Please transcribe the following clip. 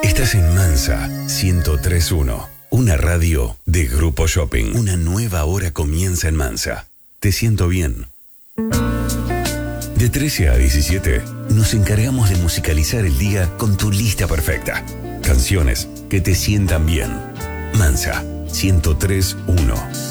Estás en Mansa 103.1, una radio de Grupo Shopping. Una nueva hora comienza en Mansa. Te siento bien. De 13 a 17, nos encargamos de musicalizar el día con tu lista perfecta. Canciones que te sientan bien. Mansa 103.1.